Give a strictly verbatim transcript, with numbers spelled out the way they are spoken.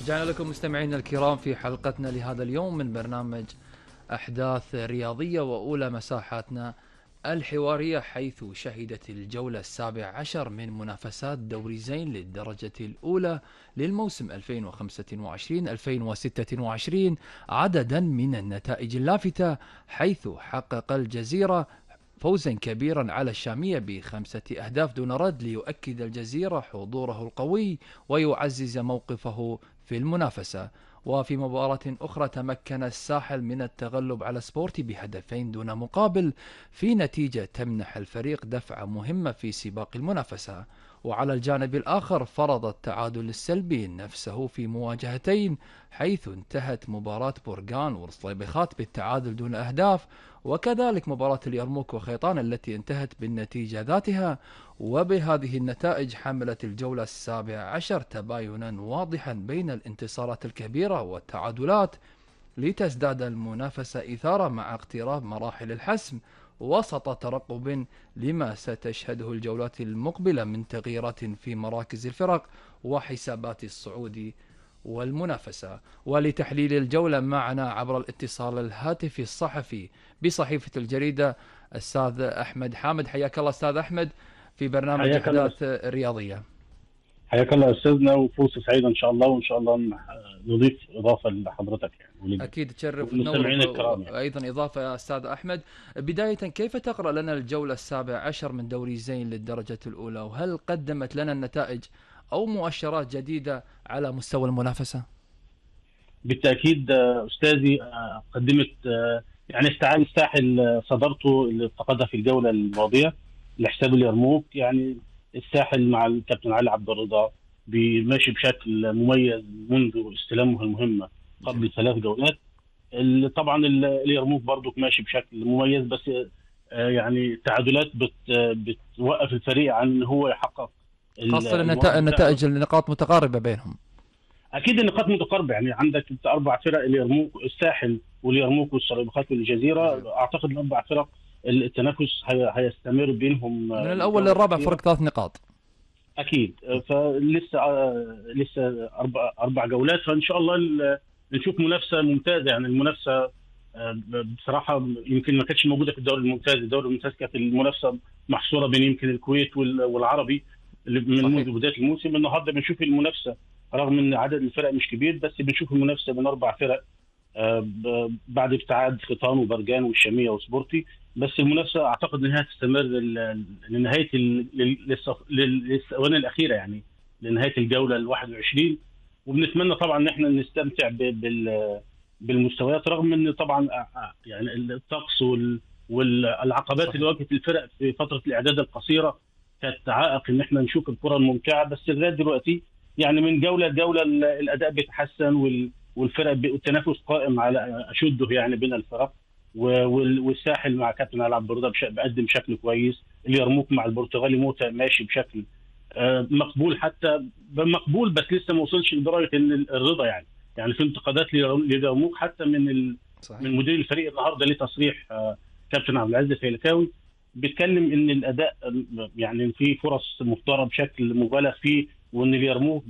رجعنا لكم مستمعينا الكرام في حلقتنا لهذا اليوم من برنامج أحداث رياضية وأولى مساحاتنا الحوارية، حيث شهدت الجولة السابع عشر من منافسات دوري زين للدرجة الأولى للموسم ألفين وخمسة وعشرين ألفين وستة وعشرين عددا من النتائج اللافتة، حيث حقق الجزيرة فوزا كبيرا على الشامية بخمسة أهداف دون رد، ليؤكد الجزيرة حضوره القوي ويعزز موقفه في المنافسة. وفي مباراة أخرى تمكن الساحل من التغلب على سبورتي بهدفين دون مقابل، في نتيجة تمنح الفريق دفعة مهمة في سباق المنافسة. وعلى الجانب الآخر فرض التعادل السلبي نفسه في مواجهتين، حيث انتهت مباراة بورغان ورصليبخات بالتعادل دون أهداف، وكذلك مباراة اليرموك وخيطان التي انتهت بالنتيجة ذاتها. وبهذه النتائج حملت الجولة السابعة عشر تباينا واضحا بين الانتصارات الكبيرة والتعادلات، لتزداد المنافسة إثارة مع اقتراب مراحل الحسم، وسط ترقب لما ستشهده الجولات المقبلة من تغييرات في مراكز الفرق وحسابات الصعود والمنافسة. ولتحليل الجولة معنا عبر الاتصال الهاتفي الصحفي بصحيفة الجريدة أستاذ أحمد حامد. حياك الله أستاذ أحمد في برنامج حياك الله. أحداث الرياضية. حياك الله استاذنا، وفرصه سعيده ان شاء الله، وان شاء الله نضيف اضافه لحضرتك يعني أكيد تشرف وتنور، والمستمعين الكرام يعني. وأيضا إضافة يا أستاذ أحمد. بداية كيف تقرأ لنا الجولة السابع عشر من دوري زين للدرجة الأولى، وهل قدمت لنا النتائج أو مؤشرات جديدة على مستوى المنافسة؟ بالتاكيد آه، استاذي، آه، قدمت آه، يعني استعاد الساحل آه، صدارته اللي افتقدها في الجوله الماضيه لحساب اليرموك. يعني الساحل مع الكابتن علي عبد الرضا ماشي بشكل مميز منذ استلامه المهمه قبل جميل. ثلاث جولات. ال- طبعا ال- اليرموك برضو ماشي بشكل مميز، بس آه، يعني التعادلات بت بتوقف الفريق عن ان هو يحقق ال- خاصة المراد بتاعه. النتائج النقاط متقاربة بينهم. اكيد النقاط متقاربه، يعني عندك انت اربع فرق: اليرموك، الساحل واليرموك والسليبخات والجزيره. اعتقد الاربع فرق التنافس هي- هيستمر بينهم من آه، الأول للجوله للرابع الاخيره. فرق ثلاث نقاط. اكيد آه، فلسه آه، لسه اربع اربع جولات، فان شاء الله ال- نشوف منافسه ممتازه. يعني المنافسه آه، بصراحه يمكن ما كانتش موجوده في الدوري الممتاز. الدوري الممتاز كانت المنافسه محصوره بين يمكن الكويت وال- والعربي اللي من صحيح. منذ بدايه الموسم. النهارده بنشوف المنافسه رغم ان عدد الفرق مش كبير، بس بنشوف المنافسه بين اربع فرق آه، ب- بعد ابتعاد خيطان وبرجان والشاميه وسبورتي. بس المنافسه اعتقد انها تستمر لل- لنهايه ال- لل- للصف- لل- للثواني الاخيره، يعني لنهايه الجوله ال واحد وعشرين. وبنتمنى طبعا ان احنا نستمتع ب- بال بالمستويات، رغم ان طبعا آه، آه، يعني الطقس وال- والعقبات اللي صحيح. واجهت الفرق في فتره الاعداد القصيره كانت عائق ان احنا نشوف الكره الممتعه. بس لغايه دلوقتي يعني من جوله لجوله ال- الاداء بيتحسن، وال والفرق ب- والتنافس قائم على اشده يعني بين الفرق. و- وال- والساحل مع كابتن علي عبد الرضا بش- بقدم شكل كويس. اليرموك مع البرتغالي موتا ماشي بشكل آه، مقبول، حتى مقبول بس لسه ما وصلش لدرجه ان ال- الرضا يعني. يعني في انتقادات لليرم- لليرموك حتى من ال... من صحيح. مدير الفريق النهارده، ليه تصريح آه، كابتن عبد العزيز الفيلكاوي بيتكلم ان الاداء آه، يعني في فرص مختاره بشكل مبالغ فيه، وان اليرموك